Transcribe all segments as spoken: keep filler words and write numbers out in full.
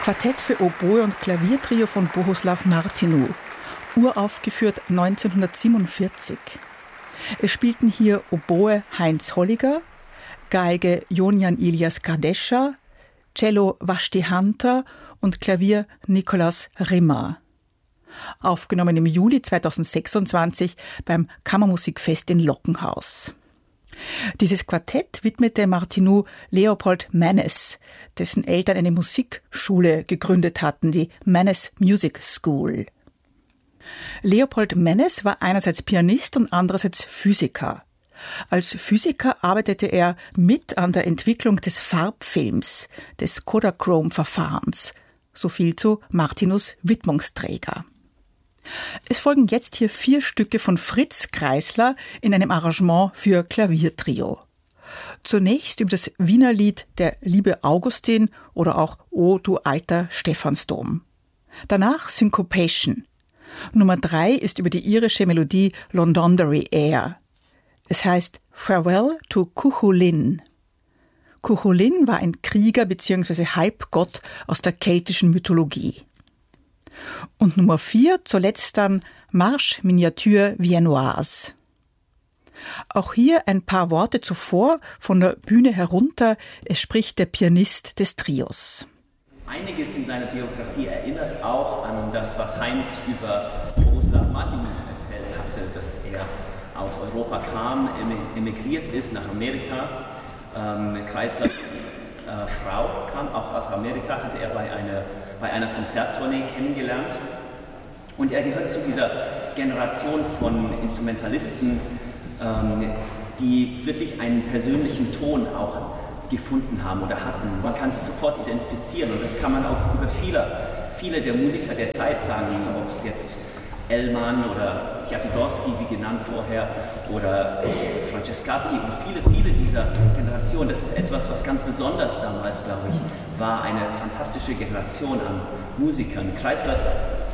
Quartett für Oboe und Klaviertrio von Bohuslav Martinu, uraufgeführt neunzehnhundertsiebenundvierzig. Es spielten hier Oboe Heinz Holliger, Geige Jonjan Ilias Kardescha, Cello Vashti Hunter und Klavier Nikolaus Rimmer. Aufgenommen im Juli zweitausendsechsundzwanzig beim Kammermusikfest in Lockenhaus. Dieses Quartett widmete Martinu Leopold Mannes, dessen Eltern eine Musikschule gegründet hatten, die Mannes Music School. Leopold Mannes war einerseits Pianist und andererseits Physiker. Als Physiker arbeitete er mit an der Entwicklung des Farbfilms, des Kodachrome-Verfahrens. So viel zu Martinus Widmungsträger. Es folgen jetzt hier vier Stücke von Fritz Kreisler in einem Arrangement für Klaviertrio. Zunächst über das Wiener Lied Der liebe Augustin oder auch O du alter Stephansdom. Danach Syncopation. Nummer drei ist über die irische Melodie Londonderry Air. Es heißt Farewell to Cuchulainn. Cuchulainn war ein Krieger bzw. Halbgott aus der keltischen Mythologie. Und Nummer vier, zuletzt dann Marche Miniature Viennoise. Auch hier ein paar Worte zuvor von der Bühne herunter. Es spricht der Pianist des Trios. Einiges in seiner Biografie erinnert auch an das, was Heinz über Bohuslav Martinu erzählt hatte, dass er aus Europa kam, emigriert ist nach Amerika. Ähm, Kreislers äh, Frau kam auch aus Amerika, hatte er bei einer, bei einer Konzerttournee kennengelernt. Und er gehört zu dieser Generation von Instrumentalisten, ähm, die wirklich einen persönlichen Ton auch gefunden haben oder hatten. Man kann sich sofort identifizieren und das kann man auch über viele, viele der Musiker der Zeit sagen, ob es jetzt Elman oder Piatigorsky, wie genannt vorher, oder Francescatti und viele, viele dieser Generation. Das ist etwas, was ganz besonders damals, glaube ich, war, eine fantastische Generation an Musikern. Kreislers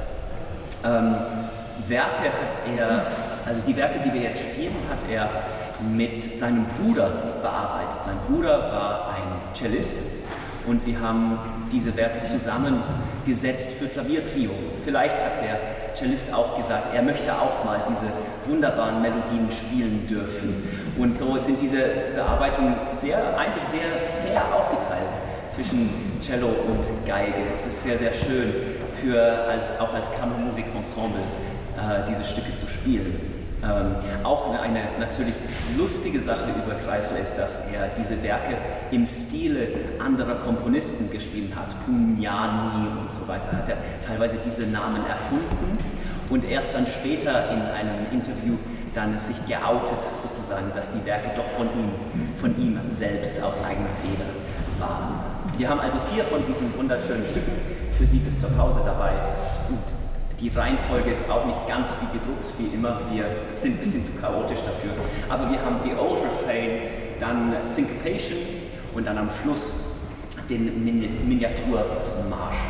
ähm, Werke hat er, also die Werke, die wir jetzt spielen, hat er mit seinem Bruder bearbeitet. Sein Bruder war ein Cellist und sie haben diese Werke zusammengesetzt für Klaviertrio. Vielleicht hat der Cellist auch gesagt, er möchte auch mal diese wunderbaren Melodien spielen dürfen. Und so sind diese Bearbeitungen sehr, eigentlich sehr fair aufgeteilt zwischen Cello und Geige. Es ist sehr, sehr schön, für als, auch als Kammermusikensemble äh, diese Stücke zu spielen. Ähm, auch eine natürlich lustige Sache über Kreisler ist, dass er diese Werke im Stile anderer Komponisten geschrieben hat. Pugnani und so weiter, hat er teilweise diese Namen erfunden und erst dann später in einem Interview dann sich geoutet sozusagen, dass die Werke doch von ihm, von ihm selbst aus eigener Feder waren. Wir haben also vier von diesen wunderschönen Stücken für Sie bis zur Pause dabei und die Reihenfolge ist auch nicht ganz wie gedruckt, wie immer. Wir sind ein bisschen zu chaotisch dafür. Aber wir haben The Old Refrain, dann Syncopation und dann am Schluss den Min- Miniaturmarsch.